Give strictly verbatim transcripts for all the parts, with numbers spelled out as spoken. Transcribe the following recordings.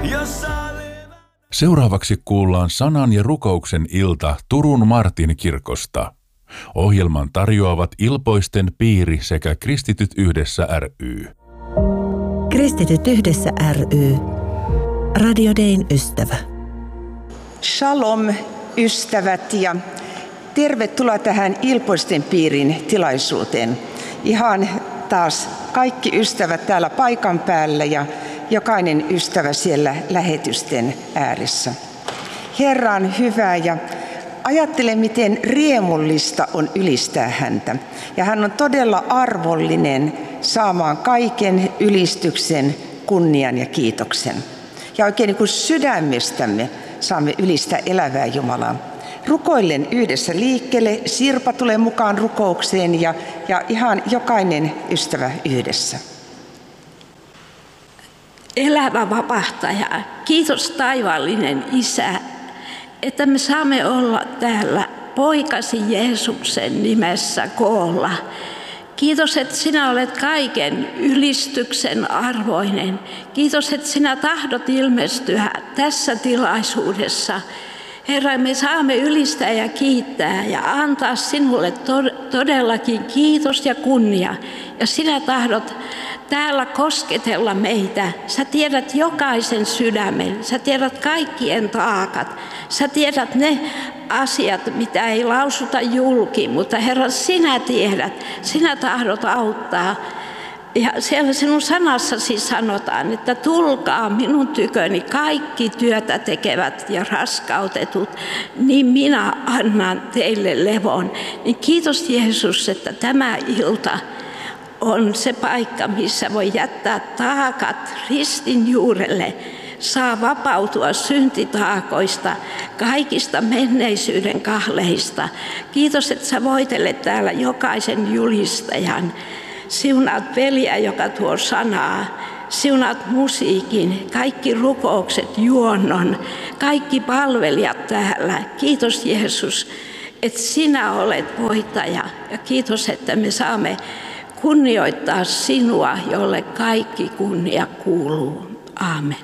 Seuraavaksi kuullaan sanan ja rukouksen ilta Turun Martin kirkosta. Ohjelman tarjoavat Ilpoisten piiri sekä Kristityt yhdessä ry. Kristityt yhdessä ry. Radio Dayn ystävä. Shalom ystävät ja tervetuloa tähän Ilpoisten piirin tilaisuuteen. Ihan taas kaikki ystävät täällä paikan päällä ja jokainen ystävä siellä lähetysten ääressä. Herra on hyvä ja ajattele, miten riemullista on ylistää häntä. Ja hän on todella arvollinen saamaan kaiken ylistyksen, kunnian ja kiitoksen. Ja oikein niin kuin sydämestämme saamme ylistää elävää Jumalaa. Rukoillen yhdessä liikkeelle, Sirpa tulee mukaan rukoukseen ja, ja ihan jokainen ystävä yhdessä. Elävä vapahtaja, kiitos taivaallinen Isä, että me saamme olla täällä poikasi Jeesuksen nimessä koolla. Kiitos, että sinä olet kaiken ylistyksen arvoinen. Kiitos, että sinä tahdot ilmestyä tässä tilaisuudessa. Herra, me saamme ylistää ja kiittää ja antaa sinulle todellakin kiitos ja kunnia. Ja sinä tahdot täällä kosketella meitä. Sä tiedät jokaisen sydämen, sä tiedät kaikkien taakat, sä tiedät ne asiat, mitä ei lausuta julki, mutta Herra, sinä tiedät, sinä tahdot auttaa. Ja siellä sinun sanassasi sanotaan, että tulkaa minun tyköni kaikki työtä tekevät ja raskautetut, niin minä annan teille levon. Niin kiitos Jeesus, että tämä ilta on se paikka, missä voi jättää taakat ristin juurelle, saa vapautua syntitaakoista, kaikista menneisyyden kahleista. Kiitos, että sä voitelet täällä jokaisen julistajan. Siunaat veliä, joka tuo sanaa. Siunaat musiikin, kaikki rukoukset, juonnon, kaikki palvelijat täällä. Kiitos Jeesus, että sinä olet voittaja. Ja kiitos, että me saamme kunnioittaa sinua, jolle kaikki kunnia kuuluu. Aamen.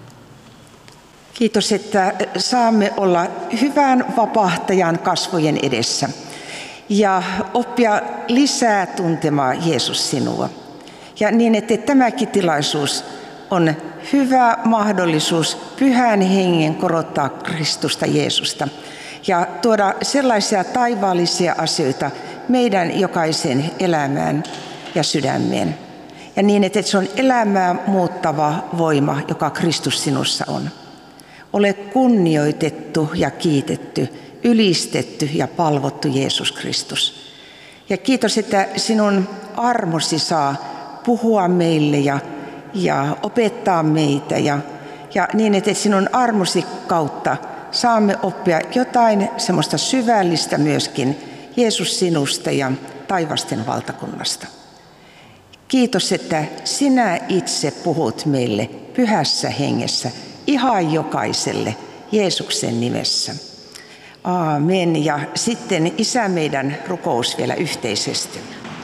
Kiitos, että saamme olla hyvän vapahtajan kasvojen edessä ja oppia lisää tuntemaan Jeesus sinua. Ja niin, että tämäkin tilaisuus on hyvä mahdollisuus Pyhän Hengen korottaa Kristusta Jeesusta ja tuoda sellaisia taivaallisia asioita meidän jokaisen elämään ja sydämeen. Ja niin, että se on elämää muuttava voima, joka Kristus sinussa on. Ole kunnioitettu ja kiitetty, ylistetty ja palvottu Jeesus Kristus. Ja kiitos, että sinun armosi saa puhua meille ja, ja opettaa meitä. Ja, ja niin, että sinun armosi kautta saamme oppia jotain semmoista syvällistä myöskin Jeesus sinusta ja taivasten valtakunnasta. Kiitos, että sinä itse puhut meille pyhässä hengessä, ihan jokaiselle Jeesuksen nimessä. Aamen. Ja sitten Isä meidän rukous vielä yhteisesti.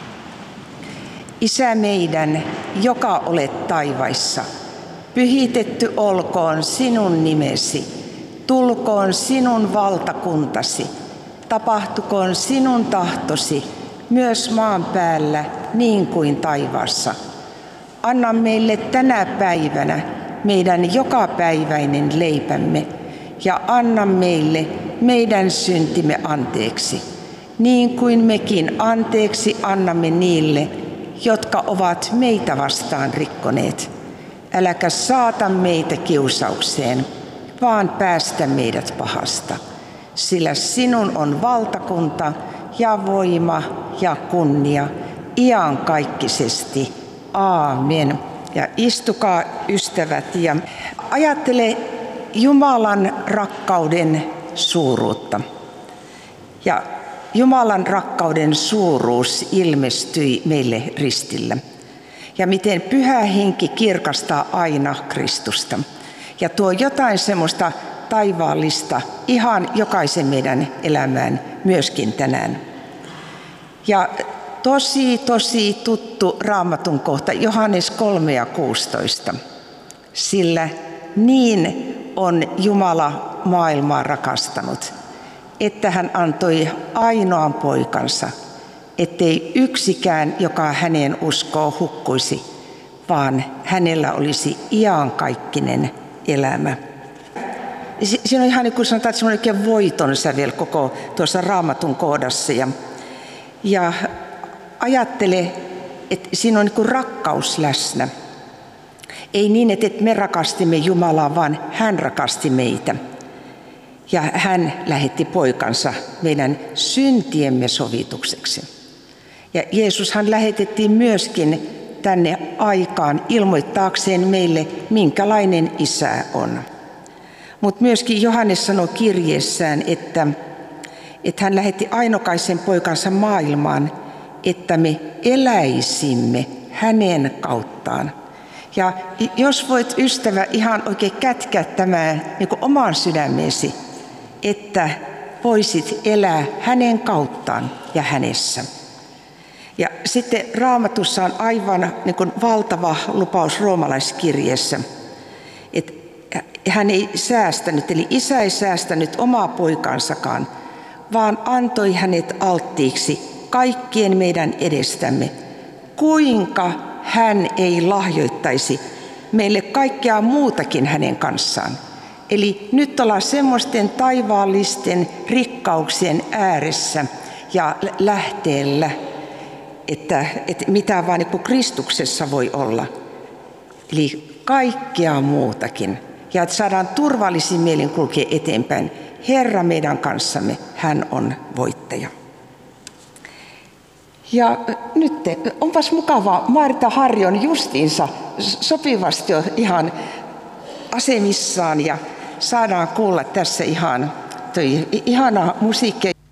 Isä meidän, joka olet taivaissa, pyhitetty olkoon sinun nimesi, tulkoon sinun valtakuntasi, tapahtukoon sinun tahtosi myös maan päällä niin kuin taivaassa. Anna meille tänä päivänä meidän jokapäiväinen leipämme ja anna meille meidän syntimme anteeksi, niin kuin mekin anteeksi annamme niille, jotka ovat meitä vastaan rikkoneet. Äläkä saata meitä kiusaukseen, vaan päästä meidät pahasta, sillä sinun on valtakunta ja voima ja kunnia iankaikkisesti. Aamen. Ja istukaa ystävät ja ajattele Jumalan rakkauden suuruutta. Ja Jumalan rakkauden suuruus ilmestyi meille ristillä. Ja miten Pyhä Henki kirkastaa aina Kristusta. Ja tuo jotain semmoista taivaallista ihan jokaisen meidän elämään myöskin tänään. Ja tosi, tosi tuttu Raamatun kohta, Johannes kolme ja kuusitoista. Sillä niin on Jumala maailmaa rakastanut, että hän antoi ainoan poikansa, ettei yksikään, joka häneen uskoo, hukkuisi, vaan hänellä olisi iankaikkinen elämä. Siinä on ihan niin kuin sanotaan, että semmoinen oikein voiton sävel koko tuossa Raamatun kohdassa. Ja, ja ajattele, että siinä on niin kuin rakkaus läsnä. Ei niin, että me rakastimme Jumalaa, vaan hän rakasti meitä. Ja hän lähetti poikansa meidän syntiemme sovitukseksi. Ja Jeesushan lähetettiin myöskin tänne aikaan ilmoittaakseen meille, minkälainen isä on. Mutta myöskin Johannes sanoi kirjeessään, että, että hän lähetti ainokaisen poikansa maailmaan, että me eläisimme hänen kauttaan. Ja jos voit, ystävä, ihan oikein kätkeä tämän niin kuin omaan sydämeesi, että voisit elää hänen kauttaan ja hänessä. Ja sitten Raamatussa on aivan niin kuin valtava lupaus roomalaiskirjeessä, että hän ei säästänyt, eli isä ei säästänyt omaa poikansakaan, vaan antoi hänet alttiiksi kaikkien meidän edestämme. Kuinka hän ei lahjoittaisi meille kaikkea muutakin hänen kanssaan. Eli nyt ollaan semmoisten taivaallisten rikkauksien ääressä ja lähteellä, että, että mitä vaan niin kuin Kristuksessa voi olla. Eli kaikkea muutakin. Ja että saadaan turvallisin mielin kulkea eteenpäin. Herra meidän kanssamme, hän on voittaja. Ja nyt onpas mukavaa, Marta Harri on justiinsa sopivasti jo ihan asemissaan ja saadaan kuulla tässä ihan toi ihana musiikki.